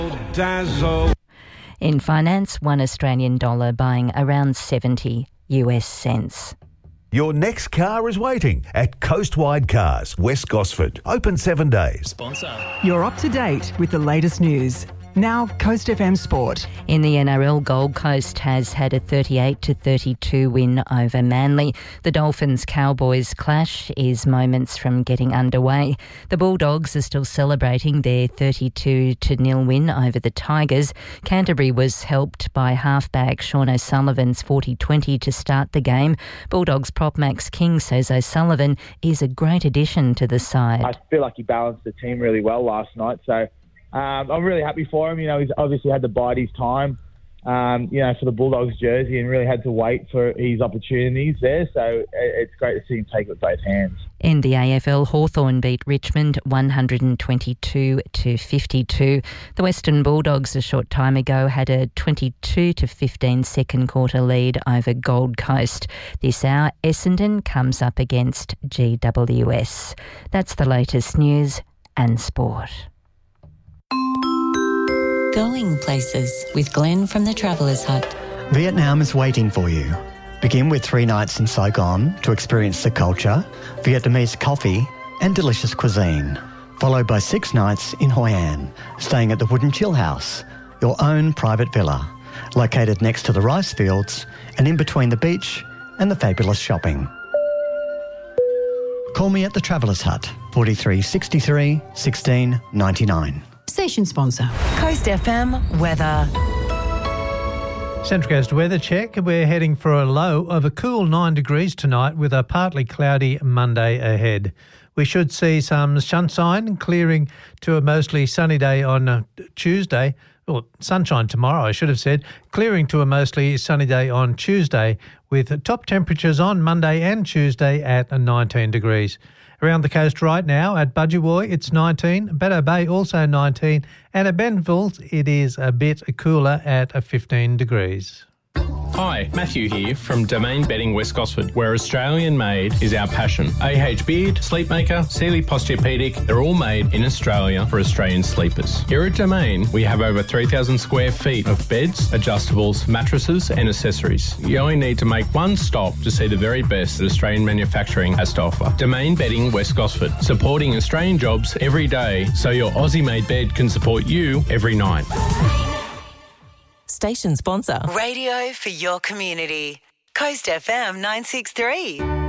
Dazzle. In finance, $1 Australian buying around 70 US cents. Your next car is waiting at Coastwide Cars, West Gosford. Open 7 days. Sponsor. You're up to date with the latest news. Now, Coast FM Sport. In the NRL, Gold Coast has had a 38-32 win over Manly. The Dolphins-Cowboys clash is moments from getting underway. The Bulldogs are still celebrating their 32-0 win over the Tigers. Canterbury was helped by halfback Sean O'Sullivan's 40-20 to start the game. Bulldogs prop Max King says O'Sullivan is a great addition to the side. I feel like he balanced the team really well last night, so I'm really happy for him. You know, he's obviously had to bide his time, for the Bulldogs jersey and really had to wait for his opportunities there. So it's great to see him take it with both hands. In the AFL, Hawthorn beat Richmond 122-52. The Western Bulldogs a short time ago had a 22-15 second quarter lead over Gold Coast. This hour, Essendon comes up against GWS. That's the latest news and sport. Going places with Glenn from the Traveller's Hut. Vietnam is waiting for you. Begin with 3 nights in Saigon to experience the culture, Vietnamese coffee and delicious cuisine. Followed by 6 nights in Hoi An, staying at the Wooden Chill House, your own private villa, located next to the rice fields and in between the beach and the fabulous shopping. Call me at the Traveller's Hut, 43 63 16 99. Station sponsor. Coast FM weather. Central Coast weather check. We're heading for a low of a cool 9 degrees tonight with a partly cloudy Monday ahead. We should see some sunshine clearing to a mostly sunny day on Tuesday. Or sunshine tomorrow, I should have said. Clearing to a mostly sunny day on Tuesday with top temperatures on Monday and Tuesday at 19 degrees. Around the coast right now, at Budgewoi it's 19, Bateau Bay also 19, and at Benville it is a bit cooler at 15 degrees. Hi, Matthew here from Domain Bedding West Gosford, where Australian made is our passion. AH Beard, Sleepmaker, Sealy Posturepedic, they're all made in Australia for Australian sleepers. Here at Domain, we have over 3,000 square feet of beds, adjustables, mattresses and accessories. You only need to make one stop to see the very best that Australian manufacturing has to offer. Domain Bedding West Gosford, supporting Australian jobs every day so your Aussie-made bed can support you every night. Station sponsor. Radio for your community. Coast FM 963.